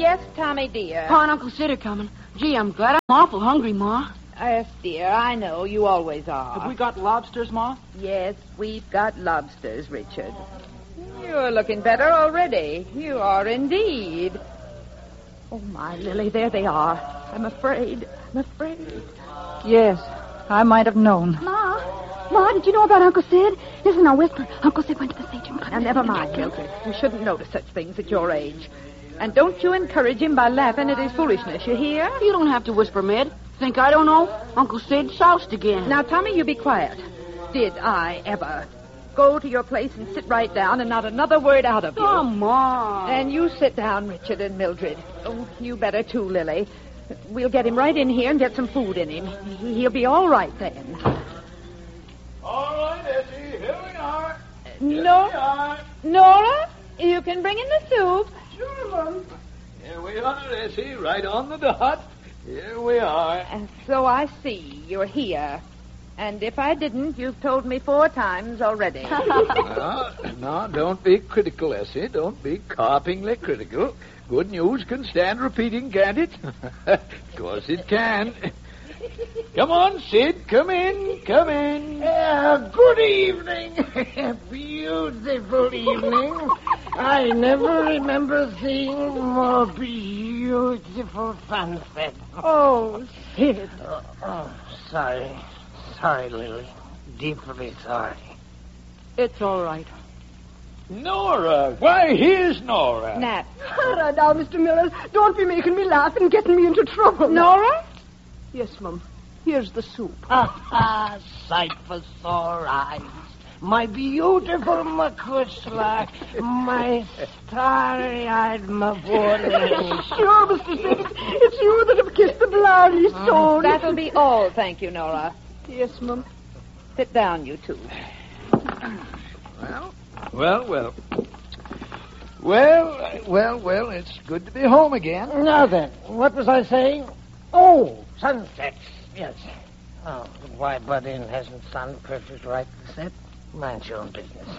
Yes, Tommy, dear. Pa and Uncle Sid are coming. Gee, I'm glad. I'm awful hungry, Ma. Yes, dear, I know. You always are. Have we got lobsters, Ma? Yes, we've got lobsters, Richard. You're looking better already. You are indeed. Oh, my, Lily, there they are. I'm afraid. Yes, I might have known. Ma, did you know about Uncle Sid? Listen, I'll whisper. Uncle Sid went to the stage and... Now, never mind, Mildred. You shouldn't notice such things at your age. And don't you encourage him by laughing at his foolishness, you hear? You don't have to whisper, Med. Think I don't know? Uncle Sid soused again. Now, Tommy, you be quiet. Did I ever? Go to your place and sit right down and not another word out of you. Come on. And you sit down, Richard and Mildred. Oh, you better too, Lily. We'll get him right in here and get some food in him. He'll be all right then. All right, Essie, here we are. Nora, you can bring in the soup. Sure, Mom. Here we are, Essie, right on the dot. Here we are. So I see you're here. And if I didn't, you've told me 4 times already. No, don't be critical, Essie. Don't be carpingly critical. Good news can stand repeating, can't it? Of course it can. Come on, Sid. Come in. Good evening. Beautiful evening. I never remember seeing more beautiful sunset. Oh, Sid. Sorry. Sorry, Lily. Deeply sorry. It's all right. Nora. Why, here's Nora. Nat. Hurrah now, Mr. Miller. Don't be making me laugh and getting me into trouble. Nora? Yes, Mum. Here's the soup. Sight for sore eyes. My beautiful McCushla. My starry-eyed Mavourneen. Sure, Mr. Sid. It's you that have kissed the blarney stone. That'll be all, thank you, Nora. Yes, Mum. Sit down, you two. Well. Well, it's good to be home again. Now then, what was I saying? Oh, sunsets. Yes. Oh, why butt in? Hasn't sun perfect right to set? Mind your own business.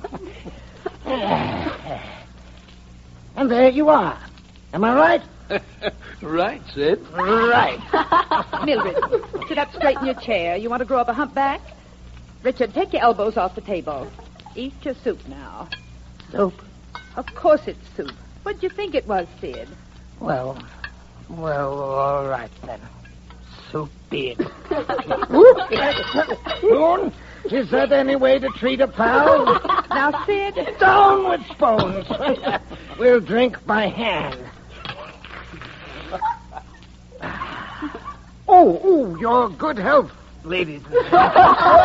And there you are. Am I right? Right, Sid. Right. Mildred, sit up straight in your chair. You want to grow up a humpback? Richard, take your elbows off the table. Eat your soup now. Soup? Of course it's soup. What'd you think it was, Sid? Well, all right then. Soup be it. Spoon, is that any way to treat a pal? Now, Sid. Down with spoons. We'll drink by hand. Oh, your good health, ladies and gentlemen.